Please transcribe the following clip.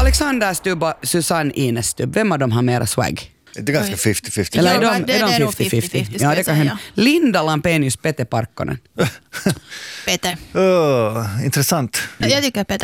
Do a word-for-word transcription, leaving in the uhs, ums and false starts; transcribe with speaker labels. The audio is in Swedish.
Speaker 1: Alexander Stubb och Susanne Ines Stubb. Vem av dem har mera swag?
Speaker 2: Det är ganska fifty fifty.
Speaker 1: Eller
Speaker 3: Ja,
Speaker 1: är de,
Speaker 3: det-
Speaker 1: är
Speaker 3: det är
Speaker 1: de
Speaker 3: nog
Speaker 1: fifty fifty?
Speaker 3: fifty-fifty, ska
Speaker 1: Ja, det
Speaker 3: jag
Speaker 1: kan
Speaker 3: säga.
Speaker 1: hända. Linda Lampenius, Peter Parkkonen.
Speaker 3: Peter.
Speaker 2: Oh, intressant.
Speaker 3: Jag tycker Peter.